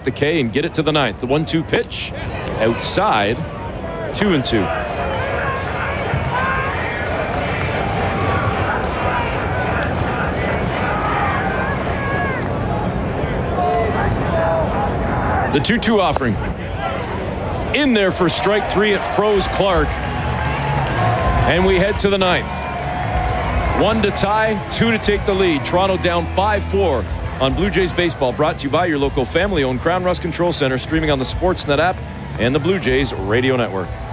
the K and get it to the ninth. The 1-2 pitch outside, 2-2. The 2-2 offering. In there for strike three. It froze Clark. And we head to the ninth. 1 to tie, 2 to take the lead. Toronto down 5-4 on Blue Jays Baseball. Brought to you by your local family-owned Crown Rust Control Center. Streaming on the Sportsnet app and the Blue Jays Radio Network.